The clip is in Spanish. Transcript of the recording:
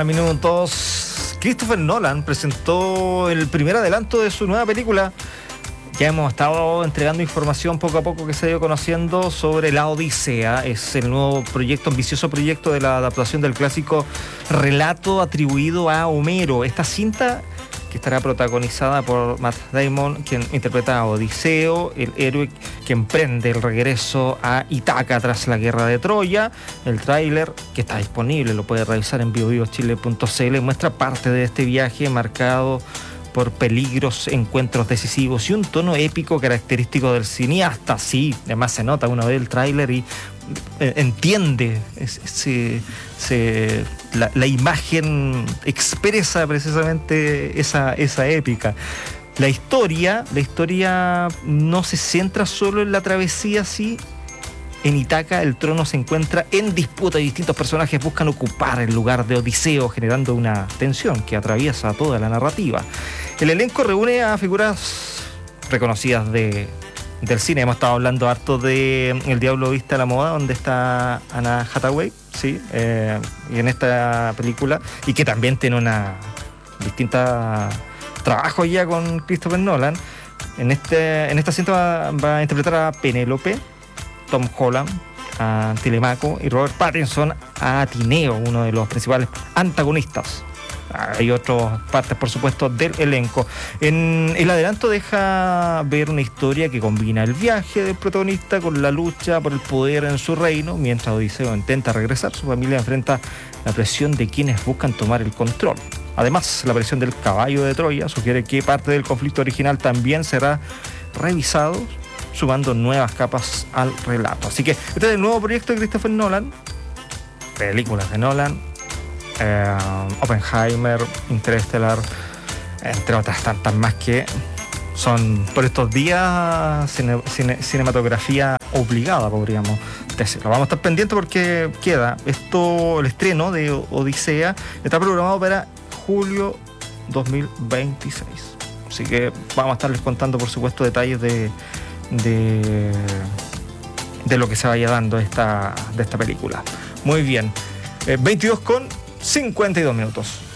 minutos. Christopher Nolan presentó el primer adelanto de su nueva película. Ya hemos estado entregando información poco a poco que se ha ido conociendo sobre La Odisea. Es el nuevo proyecto, ambicioso proyecto de la adaptación del clásico relato atribuido a Homero. Esta cinta, que estará protagonizada por Matt Damon, quien interpreta a Odiseo, el héroe que emprende el regreso a Ítaca tras la guerra de Troya. El tráiler, que está disponible, lo puede revisar en biovivochile.cl, muestra parte de este viaje marcado por peligros, encuentros decisivos y un tono épico característico del cineasta. Sí, además se nota, uno ve el tráiler y entiende, la imagen expresa precisamente esa épica. La historia no se centra solo en la travesía, sí. En Ítaca el trono se encuentra en disputa y distintos personajes buscan ocupar el lugar de Odiseo, generando una tensión que atraviesa toda la narrativa. El elenco reúne a figuras reconocidas del cine. Hemos estado hablando harto de El Diablo Viste a la Moda, donde está Anne Hathaway, ¿sí? Y en esta película, y que también tiene una distinta trabajo ya con Christopher Nolan. En esta cinta va a interpretar a Penélope, Tom Holland a Telemaco y Robert Pattinson a Tineo, uno de los principales antagonistas. Hay otras partes, por supuesto, del elenco. En el adelanto deja ver una historia que combina el viaje del protagonista con la lucha por el poder en su reino. Mientras Odiseo intenta regresar, su familia enfrenta la presión de quienes buscan tomar el control. Además, la presión del caballo de Troya sugiere que parte del conflicto original también será revisado, sumando nuevas capas al relato. Así que este es el nuevo proyecto de Christopher Nolan. Películas de Nolan, Oppenheimer, Interestelar, entre otras tantas más que son por estos días cinematografía obligada, podríamos decirlo. Vamos a estar pendientes porque queda el estreno de Odisea está programado para julio 2026. Así que vamos a estarles contando, por supuesto, detalles de lo que se vaya dando de esta película. Muy bien, 22:52 minutos.